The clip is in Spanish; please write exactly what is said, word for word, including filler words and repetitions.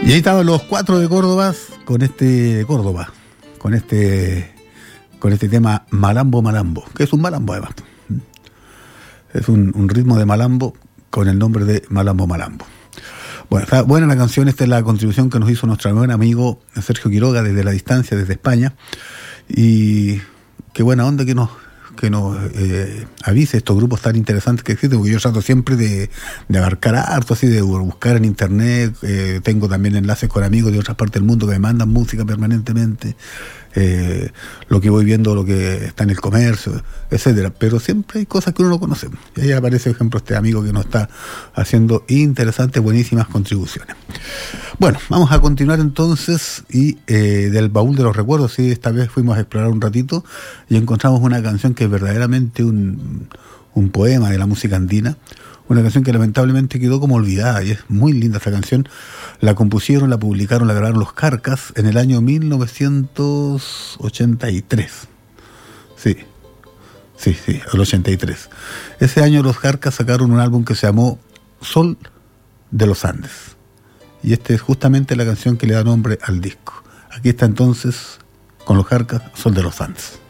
Y ahí estaban los cuatro de Córdoba con este de Córdoba, con este con este tema Malambo Malambo, que es un malambo además. Es un, un ritmo de malambo con el nombre de Malambo Malambo. Bueno, está buena la canción, esta es la contribución que nos hizo nuestro buen amigo Sergio Quiroga desde la distancia, desde España. Y qué buena onda que nos que nos eh, avise estos grupos tan interesantes que existen, porque yo trato siempre de, de abarcar harto, así de buscar en internet, eh, tengo también enlaces con amigos de otras partes del mundo que me mandan música permanentemente, eh, lo que voy viendo, lo que está en el comercio, etcétera, pero siempre hay cosas que uno no conoce, y ahí aparece, por ejemplo, este amigo que nos está haciendo interesantes, buenísimas contribuciones. Bueno, vamos a continuar entonces, y eh, del baúl de los recuerdos, sí, esta vez fuimos a explorar un ratito y encontramos una canción que es verdaderamente un, un poema de la música andina, una canción que lamentablemente quedó como olvidada, y es muy linda esta canción. La compusieron, la publicaron, la grabaron los Carcas en el año mil novecientos ochenta y tres. Sí, sí, sí, el ochenta y tres. Ese año los Carcas sacaron un álbum que se llamó Sol de los Andes, y esta es justamente la canción que le da nombre al disco. Aquí está entonces, con los Carcas, Sol de los Andes.